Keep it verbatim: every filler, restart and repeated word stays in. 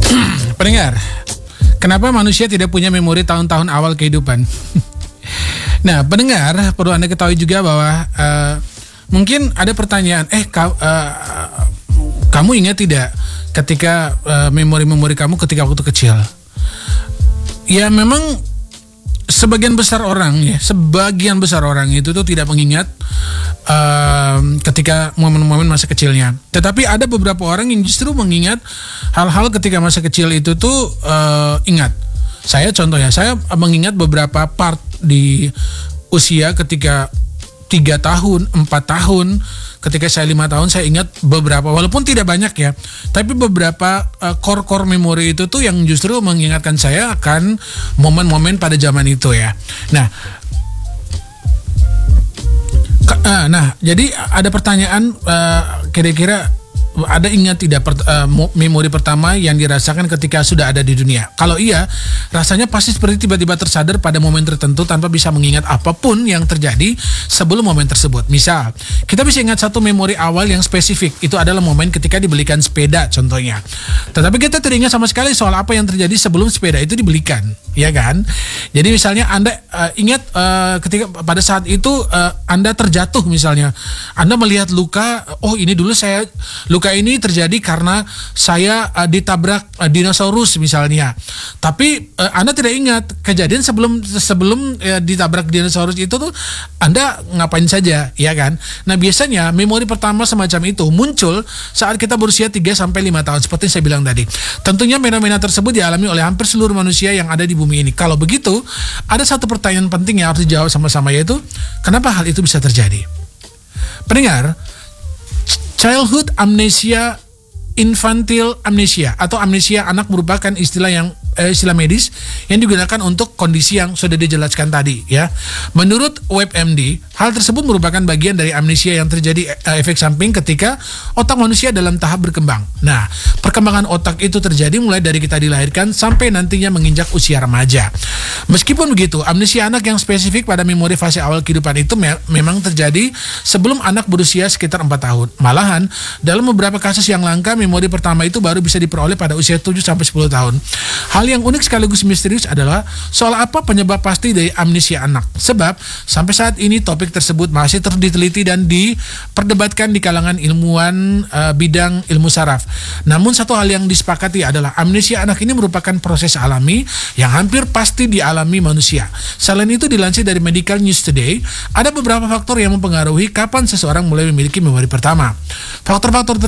Pendengar, kenapa manusia tidak punya memori tahun-tahun awal kehidupan? Nah, pendengar, perlu Anda ketahui juga bahwa uh, mungkin ada pertanyaan, eh ka, uh, kamu ingat tidak ketika uh, memori-memori kamu ketika waktu kecil? Ya memang sebagian besar orang ya, sebagian besar orang itu tuh tidak mengingat uh, ketika momen-momen masa kecilnya. Tetapi ada beberapa orang yang justru mengingat hal-hal ketika masa kecil itu tuh uh, ingat. Saya contohnya, saya mengingat beberapa part di usia ketika tiga tahun, empat tahun, ketika saya lima tahun, saya ingat beberapa, walaupun tidak banyak ya, tapi beberapa uh, core-core memori itu tuh yang justru mengingatkan saya akan momen-momen pada zaman itu ya. Nah, ke- uh, nah jadi ada pertanyaan, uh, kira-kira ada ingat tidak per, uh, memori pertama yang dirasakan ketika sudah ada di dunia? Kalau iya, rasanya pasti seperti tiba-tiba tersadar pada momen tertentu tanpa bisa mengingat apapun yang terjadi sebelum momen tersebut. Misal, kita bisa ingat satu memori awal yang spesifik. Itu adalah momen ketika dibelikan sepeda contohnya. Tetapi kita tidak ingat sama sekali soal apa yang terjadi sebelum sepeda itu dibelikan, ya kan? Jadi misalnya Anda uh, ingat uh, ketika pada saat itu uh, Anda terjatuh misalnya. Anda melihat luka, oh ini dulu saya luka ini terjadi karena saya uh, ditabrak uh, dinosaurus misalnya. Tapi uh, Anda tidak ingat kejadian sebelum sebelum uh, ditabrak dinosaurus itu tuh Anda ngapain saja, ya kan? Nah, biasanya memori pertama semacam itu muncul saat kita berusia tiga sampai lima tahun seperti saya bilang tadi. Tentunya fenomena tersebut dialami oleh hampir seluruh manusia yang ada di bumi ini. Kalau begitu, ada satu pertanyaan penting yang harus dijawab sama-sama, yaitu kenapa hal itu bisa terjadi? Pendengar, childhood amnesia, infantile amnesia atau amnesia anak merupakan istilah yang eh, istilah medis yang digunakan untuk kondisi yang sudah dijelaskan tadi ya. Menurut WebMD, hal tersebut merupakan bagian dari amnesia yang terjadi eh, efek samping ketika otak manusia dalam tahap berkembang. Nah, perkembangan otak itu terjadi mulai dari kita dilahirkan sampai nantinya menginjak usia remaja. Meskipun begitu, amnesia anak yang spesifik pada memori fase awal kehidupan itu me- memang terjadi sebelum anak berusia sekitar empat tahun. Malahan, dalam beberapa kasus yang langka, memori pertama itu baru bisa diperoleh pada usia tujuh sampai sepuluh tahun. Hal yang unik sekaligus misterius adalah soal apa penyebab pasti dari amnesia anak. Sebab, sampai saat ini topik tersebut masih terus diteliti dan diperdebatkan di kalangan ilmuwan uh, bidang ilmu saraf. Namun satu hal yang disepakati adalah amnesia anak ini merupakan proses alami yang hampir pasti dialami manusia. Selain itu, dilansir dari Medical News Today, ada beberapa faktor yang mempengaruhi kapan seseorang mulai memiliki memori pertama. Faktor-faktor